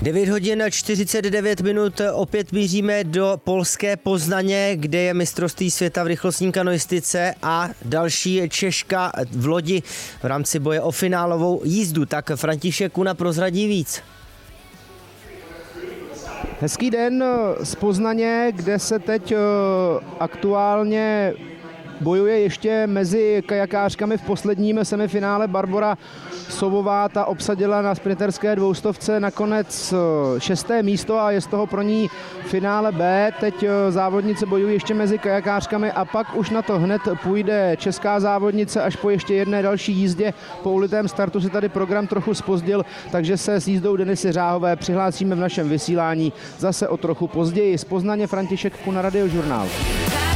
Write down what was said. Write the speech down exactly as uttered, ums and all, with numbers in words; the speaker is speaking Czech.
devět hodin čtyřicet devět minut, opět míříme do polské Poznaně, kde je mistrovství světa v rychlostní kanoistice a další Češka v lodi v rámci boje o finálovou jízdu. Tak František Kuna prozradí víc. Hezký den z Poznaně, kde se teď aktuálně bojuje ještě mezi kajakářkami v posledním semifinále. Barbora Sovová, ta obsadila na sprinterské dvoustovce nakonec šesté místo a je z toho pro ní finále B. Teď závodnice bojují ještě mezi kajakářkami a pak už na to hned půjde česká závodnice až po ještě jedné další jízdě. Po ulitém startu se tady program trochu zpozdil, takže se s jízdou Denisy Řáhové přihlásíme v našem vysílání zase o trochu později. Z Poznaně František Kuna, Radiožurnál.